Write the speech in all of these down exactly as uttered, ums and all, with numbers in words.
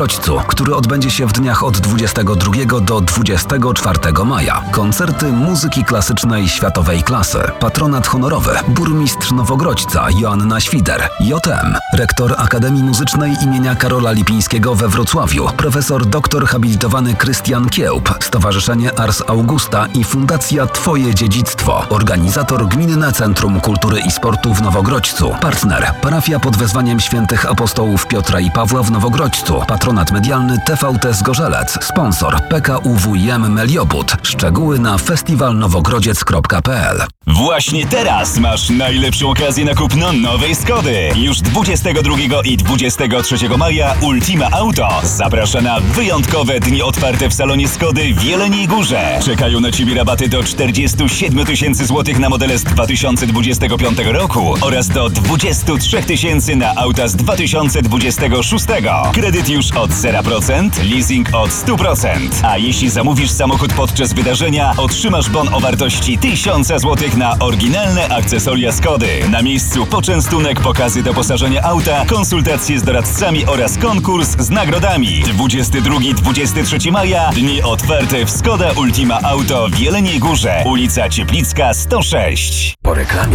Nowogrodzcu, który odbędzie się w dniach od dwudziestego drugiego do dwudziestego czwartego maja. Koncerty muzyki klasycznej światowej klasy. Patronat honorowy burmistrz Nowogrodzca Joanna Świder. J M, rektor Akademii Muzycznej imienia Karola Lipińskiego we Wrocławiu, profesor doktor habilitowany Krystian Kiełb, Stowarzyszenie Ars Augusta i Fundacja Twoje Dziedzictwo. Organizator Gminne Centrum Kultury i Sportu w Nowogrodzcu. Partner parafia pod wezwaniem świętych apostołów Piotra i Pawła w Nowogrodzcu. Patronat medialny T V T Zgorzelec. Sponsor P K U W I M Meliobud. Szczegóły na festiwalnowogrodziec kropka p l. Właśnie teraz masz najlepszą okazję na kupno nowej Skody. Już dwudziestego drugiego i dwudziestego trzeciego maja Ultima Auto zaprasza na wyjątkowe dni otwarte w salonie Skody w Jeleniej Górze. Czekają na Ciebie rabaty do czterdzieści siedem tysięcy złotych na modele z dwa tysiące dwudziestego piątego roku oraz do dwadzieścia trzy tysięcy na auta z dwa tysiące dwudziestego szóstego. Kredyt już od zero procent, leasing od sto procent. A jeśli zamówisz samochód podczas wydarzenia, otrzymasz bon o wartości tysiąc złotych na oryginalne akcesoria Skody. Na miejscu poczęstunek, pokazy doposażenia auta, konsultacje z doradcami oraz konkurs z nagrodami. dwudziestego drugiego do dwudziestego trzeciego maja dni otwarte w Skoda Ultima Auto w Jeleniej Górze. Ulica Cieplicka sto sześć. Po reklamie.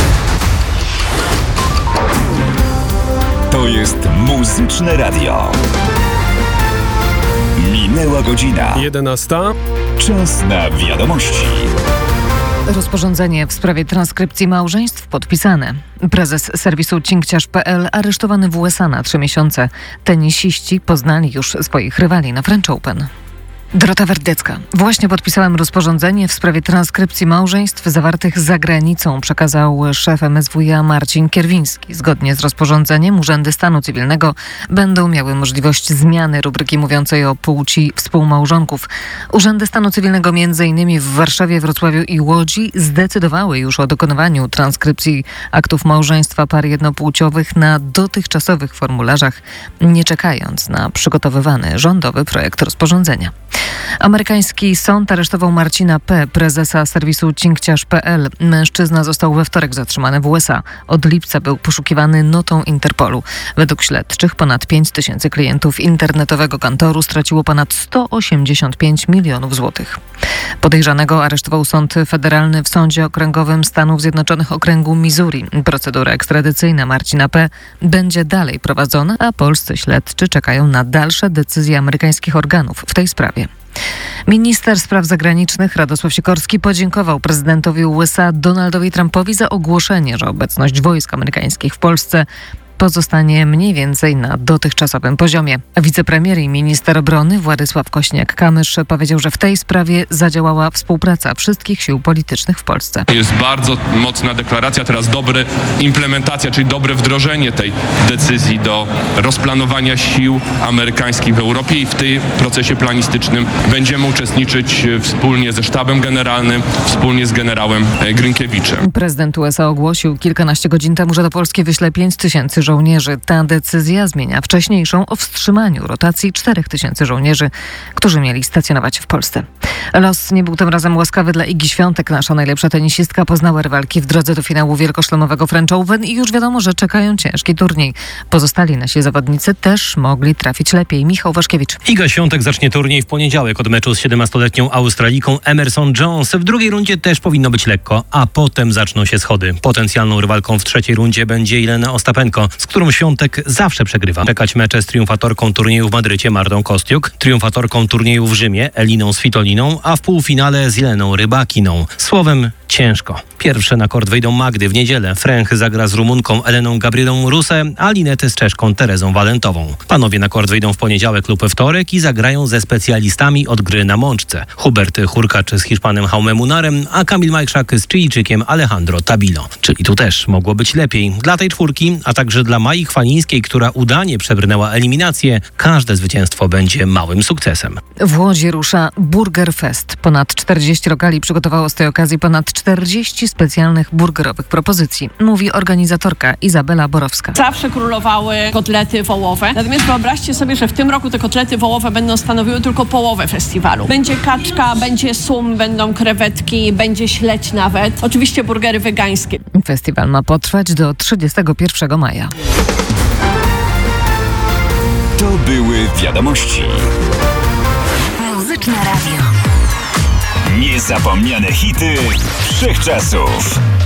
To jest Muzyczne Radio. Minęła godzina. jedenasta. Czas na wiadomości. Rozporządzenie w sprawie transkrypcji małżeństw podpisane. Prezes serwisu cinkciarz kropka p l aresztowany w U S A na trzy miesiące. Tenisiści poznali już swoich rywali na French Open. Dorota Werdecka. Właśnie podpisałem rozporządzenie w sprawie transkrypcji małżeństw zawartych za granicą, przekazał szef M S W iA Marcin Kierwiński. Zgodnie z rozporządzeniem urzędy stanu cywilnego będą miały możliwość zmiany rubryki mówiącej o płci współmałżonków. Urzędy stanu cywilnego między innymi w Warszawie, Wrocławiu i Łodzi zdecydowały już o dokonywaniu transkrypcji aktów małżeństwa par jednopłciowych na dotychczasowych formularzach, nie czekając na przygotowywany rządowy projekt rozporządzenia. Amerykański sąd aresztował Marcina P., prezesa serwisu cinkciarz kropka p l. Mężczyzna został we wtorek zatrzymany w U S A. Od lipca był poszukiwany notą Interpolu. Według śledczych ponad pięć tysięcy klientów internetowego kantoru straciło ponad sto osiemdziesiąt pięć milionów złotych. Podejrzanego aresztował sąd federalny w Sądzie Okręgowym Stanów Zjednoczonych Okręgu Missouri. Procedura ekstradycyjna Marcina P. będzie dalej prowadzona, a polscy śledczy czekają na dalsze decyzje amerykańskich organów w tej sprawie. Minister spraw zagranicznych Radosław Sikorski podziękował prezydentowi U S A Donaldowi Trumpowi za ogłoszenie, że obecność wojsk amerykańskich w Polsce pozostanie mniej więcej na dotychczasowym poziomie. Wicepremier i minister obrony Władysław Kośniak-Kamysz powiedział, że w tej sprawie zadziałała współpraca wszystkich sił politycznych w Polsce. Jest bardzo mocna deklaracja, teraz dobre implementacja, czyli dobre wdrożenie tej decyzji do rozplanowania sił amerykańskich w Europie i w tym procesie planistycznym będziemy uczestniczyć wspólnie ze sztabem generalnym, wspólnie z generałem Grynkiewiczem. Prezydent U S A ogłosił kilkanaście godzin temu, że do Polski wyśle pięć tysięcy żołnierzy. Ta decyzja zmienia wcześniejszą o wstrzymaniu rotacji czterech tysięcy żołnierzy, którzy mieli stacjonować w Polsce. Los nie był tym razem łaskawy dla Igi Świątek. Nasza najlepsza tenisistka poznała rywalki w drodze do finału wielkoszlemowego French Open i już wiadomo, że czekają ciężki turniej. Pozostali nasi zawodnicy też mogli trafić lepiej. Michał Waszkiewicz. Iga Świątek zacznie turniej w poniedziałek od meczu z siedemnastoletnią Australiką Emerson Jones. W drugiej rundzie też powinno być lekko, a potem zaczną się schody. Potencjalną rywalką w trzeciej rundzie będzie Jelena Ostapenko, z którą Świątek zawsze przegrywa. Czekać mecze z triumfatorką turnieju w Madrycie Martą Kostiuk, triumfatorką turnieju w Rzymie Eliną Svitoliną, a w półfinale z Jeleną Rybakiną. Słowem, ciężko. Pierwsze na kort wejdą Magdy w niedzielę. Fręch zagra z Rumunką Eleną Gabrielą Rusę, a Linety z Czeszką Terezą Walentową. Panowie na kort wejdą w poniedziałek lub we wtorek i zagrają ze specjalistami od gry na mączce. Hubert Hurkacz z Hiszpanem Jaume Munarem, a Kamil Majkrzak z Chilijczykiem Alejandro Tabilo. Czyli tu też mogło być lepiej. Dla tej czwórki, a także dla Mai Chwalińskiej, która udanie przebrnęła eliminację, każde zwycięstwo będzie małym sukcesem. W Łodzi rusza Burger Fest. Ponad czterdzieści lokali przygotowało z tej okazji ponad czterdzieści specjalnych burgerowych propozycji, mówi organizatorka Izabela Borowska. Zawsze królowały kotlety wołowe, natomiast wyobraźcie sobie, że w tym roku te kotlety wołowe będą stanowiły tylko połowę festiwalu. Będzie kaczka, będzie sum, będą krewetki, będzie śledź nawet. Oczywiście burgery wegańskie. Festiwal ma potrwać do trzydziestego pierwszego maja. To były wiadomości. Muzyczne Radio. Niezapomniane hity wszechczasów.